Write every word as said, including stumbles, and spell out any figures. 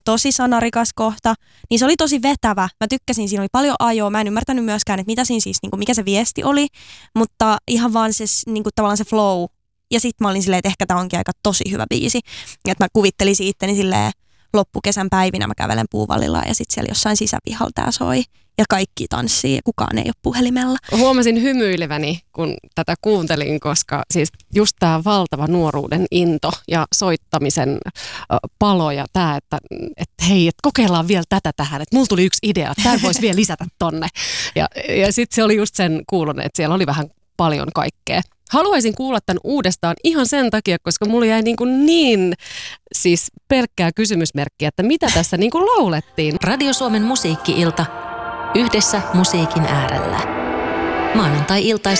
tosi sanarikas kohta, niin se oli tosi vetävä. Mä tykkäsin, siinä oli paljon ajoa. Mä en ymmärtänyt myöskään, että mitä siinä siis, niin kuin mikä se viesti oli, mutta ihan vaan se, niin kuin tavallaan se flow. Ja sit mä olin silleen, että ehkä tää onkin aika tosi hyvä biisi. Että mä kuvittelisin itteni silleen loppukesän päivinä mä kävelen Puuvallilla ja sit siellä jossain sisäpihalla tää soi. Ja kaikki tanssii ja kukaan ei ole puhelimella. Huomasin hymyileväni, kun tätä kuuntelin, koska siis just tämä valtava nuoruuden into ja soittamisen palo ja tämä, että, että hei, että kokeillaan vielä tätä tähän, että mulla tuli yksi idea, että tämä voisi vielä lisätä tonne. Ja, ja sitten se oli just sen kuulonen, että siellä oli vähän paljon kaikkea. Haluaisin kuulla tämän uudestaan ihan sen takia, koska mulla jäi niin, kuin niin siis pelkkää kysymysmerkkiä, että mitä tässä niin kuin laulettiin. Radio Suomen musiikki-ilta. Yhdessä musiikin äärellä. Maanantai-iltaisin